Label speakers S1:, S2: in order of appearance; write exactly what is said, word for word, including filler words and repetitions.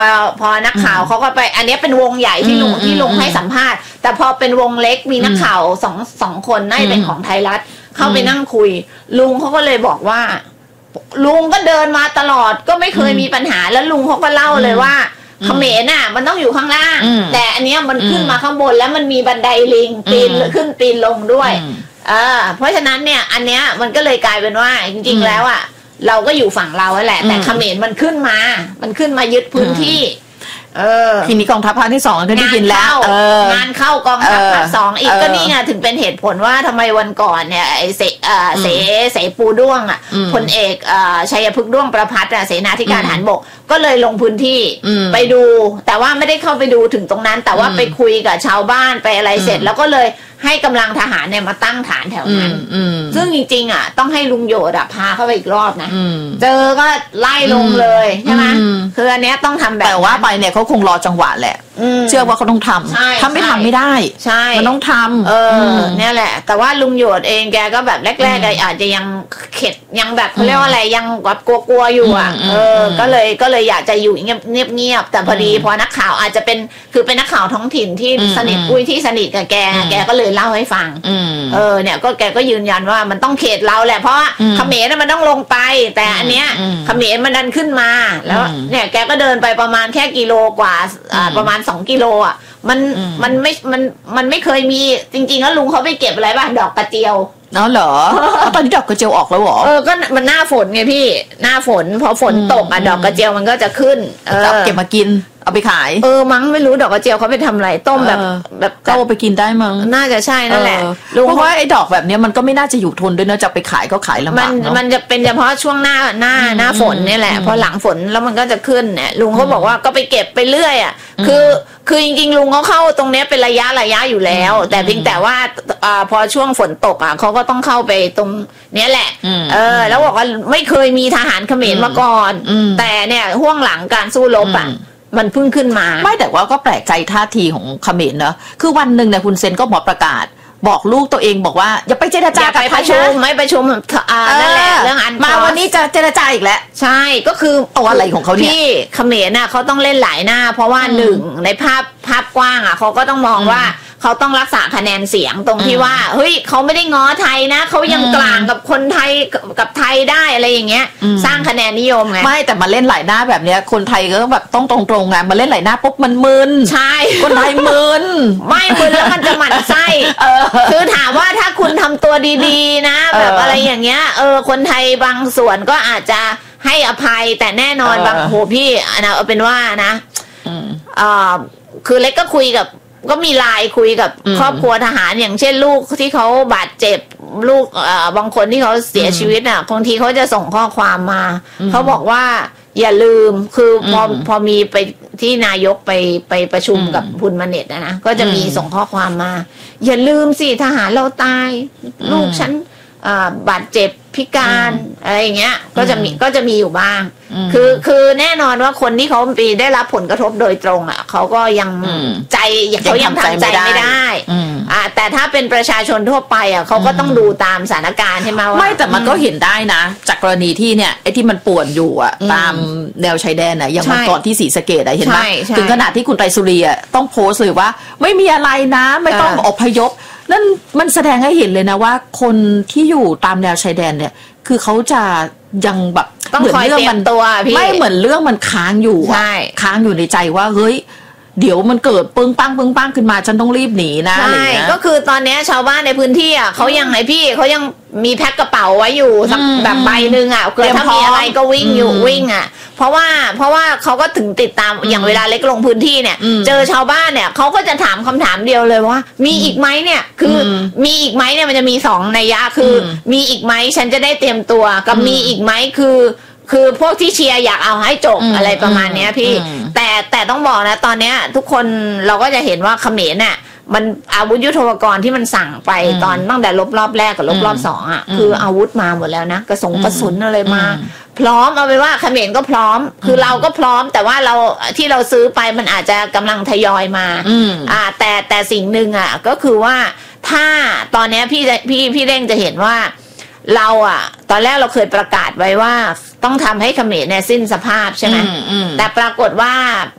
S1: พอนักข่าวเขาก็ไปอันนี้เป็นวงใหญ่ที่ลุงที่ลุงให้สัมภาษณ์แต่พอเป็นวงเล็กมีนักข่าวสองสองคนน่าจะเป็นของไทยรัฐเข้าไปนั่งคุยลุงเขาก็เลยบอกว่าลุงก็เดินมาตลอดก็ไม่เคยมีปัญหาแล้วลุงเขาก็เล่าเลยว่าเขมรน่ะมันต้องอยู่ข้างล่างแต่อันเนี้ยมันขึ้นมาข้างบนแล้วมันมีบันไดลิงปีนขึ้นปีนลงด้วยเออเพราะฉะนั้นเนี่ยอันเนี้ยมันก็เลยกลายเป็นว่าจริงๆแล้วอ่ะเราก็อยู่ฝั่งเราแหละแต่เขมรมันขึ้นมามันขึ้นมายึดพื้นที่เออ
S2: ทีนี้กองทัพภาคที่สองก็ได้ยินแล้ว
S1: งานเข้ากองทัพภาคสองอีกก็นี่ไงถึงเป็นเหตุผลว่าทำไมวันก่อนเนี่ยไอเสเสเสปูด้วงอ่ะพลเอกชัยพฤกษ์ด้วงประภัตเสนาธิการทหารบกก็เลยลงพื้นที่ไปดูแต่ว่าไม่ได้เข้าไปดูถึงตรงนั้นแต่ว่าไปคุยกับชาวบ้านไปอะไรเสร็จแล้วก็เลยให้กำลังทหารเนี่ยมาตั้งฐานแถวนั้นซึ่งจริงๆอ่ะต้องให้ลุงโยดพาเข้าไปอีกรอบนะเจอก็ไล่ลงเลยใช่ไหมคืออันนี้ต้องทำแบบ
S2: แต่ว่าไปเนี่ยเขาคงรอจังหวะแหละเชื่อว่าเขาต้องทำถ้าไม่ทำไม่ได้
S1: ใช่
S2: มันต้องทำ
S1: เออเนี่ยแหละแต่ว่าลุงโยดเองแกก็แบบแรกๆอาจจะยังเข็ดยังแบบเขาเรียกว่าอะไรยังแบบกลัวๆอยู่อ่ะเออก็เลยก็เลยอยากจะอยู่เงียบๆแต่พอดีพอนักข่าวอาจจะเป็นคือเป็นนักข่าวท้องถิ่นที่สนิทอุ้ยที่สนิทกับแกแกก็เลยเล่าให้ฟังเออเนี่ยก็แกก็ยืนยันว่ามันต้องเขตเราแหละเพราะว่าเขมรมันต้องลงไปแต่อันเนี้ยเขมรมันดันขึ้นมาแล้วเนี่ยแกก็เดินไปประมาณแค่กิโลกว่าประมาณสองกิโลอ่ะมันมันไม่มันมันไม่เคยมีจริงๆแล้วลุงเขาไปเก็บอะไรบ้างดอกกระเจียว
S2: เนาะเหรอตอนนี้ดอกกระเจียวออกแล้วเหรอ
S1: เออก็มันหน้าฝนไงพี่หน้าฝนพอฝนตกอ่ะดอกกระเจียวมันก็จะขึ้น
S2: เออเก็บมากินเอาไปขาย
S1: เออมั้งไม่รู้ดอกกระเจียวเขาไปทำอะไรต้มแบบแบบ
S2: ก็เอาไปกินได้มั้ง
S1: น่าจะใช่นั่นแหละ
S2: เพราะว่าไอ้ดอกแบบนี้มันก็ไม่น่าจะอยู่ทนด้วยเนอะจะไปขายก็ขายลำบากเนาะ
S1: มันจะเป็นเฉพาะช่วงหน้าหน้าหน้าฝนนี่แหละพอหลังฝนแล้วมันก็จะขึ้นเนี่ยลุงเขาบอกว่าก็ไปเก็บไปเรื่อยอ่ะคือคือจริงๆลุงเขาเข้าตรงนี้เป็นระยะระยะอยู่แล้วแต่เพียงแต่ว่าอ่าพอช่วงฝนตกอ่ะเขาก็ต้องเข้าไปตรงเนี้ยแหละเออแล้วบอกว่าไม่เคยมีทหารเขมรมาก่อนแต่เนี่ยห่วงหลังการสู้รบอ่ะมันเพิ่งขึ้นมา
S2: ไม่แต่ว่าก็แปลกใจท่าทีของเขมรเนอะคือวันหนึ่งเนี่ยคุณเซนก็หมอประกาศบอกลูกตัวเองบอกว่าอย่าไปเจรจากับ
S1: ประชุมไม่ประชุมอ่านั่นแหละเรื่องอัน
S2: มาวันนี้จะเจรจาอีกแล้ว
S1: ใช่ก็คือ
S2: ตัวอะไรของเขาเนี่ย
S1: ที่เขมรน่ะเขาต้องเล่นหลายหน้าเพราะว่าหนึ่งในภาพภาพกว้างอ่ะเขาก็ต้องมองว่าเขาต้องรักษาคะแนนเสียงตรงที่ว่าเฮ้ยเขาไม่ได้ง้อไทยนะเขายังกลางกับคนไทยกับไทยได้อะไรอย่างเงี้ยสร้างคะแนนนิยมไง
S2: ไม่แต่มาเล่นหลายหน้าแบบเนี้ยคนไทยก็ต้องแบบต้องตรงๆไงมาเล่นหลายหน้าปุ๊บมันมึน
S1: ใช่
S2: คนไทยมึน
S1: ไม่มึนแล้วมันจะหมั่นไส้คือถามว่าถ้าคุณทำตัวดีๆนะแบบอะไรอย่างเงี้ยเออคนไทยบางส่วนก็อาจจะให้อภัยแต่แน่นอนบางโหพี่นะเอาเป็นว่านะอ่าคือเล็กก็คุยกับก็มีไลน์คุยกับครอบครัวทหารอย่างเช่นลูกที่เขาบาดเจ็บลูกบางคนที่เขาเสียชีวิตอ่ะบางทีเขาจะส่งข้อความมาเขาบอกว่าอย่าลืมคือพอพอมีไปที่นายกไปไปประชุมกับพุนมาเน็ตนะนะก็จะมีส่งข้อความมาอย่าลืมสิทหารเราตายลูกฉันบาดเจ็บพิการอะไรอย่างเงี้ยก็จะมีก็จะมีอยู่บ้างคือคือแน่นอนว่าคนที่เขาปีได้รับผลกระทบโดยตรงอ่ะเขาก็ยังใจเขายังทำใจไม่ได้อ่าแต่ถ้าเป็นประชาชนทั่วไปอ่ะเขาก็ต้องดูตามสถานการณ์ใช่ไหมว่า
S2: ไม่แต่มันก็เห็นได้นะจากกรณีที่เนี่ยไอ้ที่มันป่วนอยู่อ่ะตามแนวชายแดนน่ะอย่างเมื่อก่อนที่ศรีสะเกษอ่ะเห็นไหมถึงขนาดที่คุณไตรสุรีอ่ะต้องโพสต์เลยว่าไม่มีอะไรนะไม่ต้องอพยพนั่นมันแสดงให้เห็นเลยนะว่าคนที่อยู่ตามแนวชายแดนเนี่ยคือเขาจะยังแบบ
S1: ต้องคอยเตรียมตัวพี่
S2: ไม่เหมือนเรื่องมันค้างอยู่ค้างอยู่ในใจว่าเฮ้ยเดี๋ยวมันเกิดปึ้งปังปึ้งปังขึ้นมาฉันต้องรีบหนีนะอะไรเงี้ย
S1: ก็คือตอนนี้ชาวบ้านในพื้นที่อ่ะเขายังไงพี่เขายังมีแพ็คกระเป๋าไว้อยู่สักแบบใบหนึ่งอ่ะเกิดถ้ามีอะไรก็วิ่งอยู่วิ่งอ่ะเพราะว่าเพราะว่าเขาก็ถึงติดตามอย่างเวลาเล็กลงพื้นที่เนี่ยเจอชาวบ้านเนี่ยเขาก็จะถามคำถามเดียวเลยว่ามีอีกไหมเนี่ยคือมีอีกไหมเนี่ยมันจะมีสองนัยยะคือมีอีกไหมฉันจะได้เตรียมตัวกับมีอีกไหมคือคือพวกที่เชียร์อยากเอาให้จบอะไรประมาณนี้พี่แต่แต่ต้องบอกนะตอนนี้ทุกคนเราก็จะเห็นว่าเขมรเนี่ยมันอาวุธยุทโธปกรณ์ที่มันสั่งไปตอนตั้งแต่ลบรอบแรกกับลบรอบสองอ่ะคืออาวุธมาหมดแล้วนะกระสงกระสุนอะไรมาพร้อมเอาไปว่าเขมรก็พร้อมคือเราก็พร้อมแต่ว่าเราที่เราซื้อไปมันอาจจะกำลังทยอยมาอ่าแต่แต่สิ่งหนึ่งอ่ะก็คือว่าถ้าตอนนี้พี่พี่พี่เร่งจะเห็นว่าเราอ่ะตอนแรกเราเคยประกาศไว้ว่าต้องทำให้เขมรเนี่ยสิ้นสภาพใช่ไหมแต่ปรากฏว่า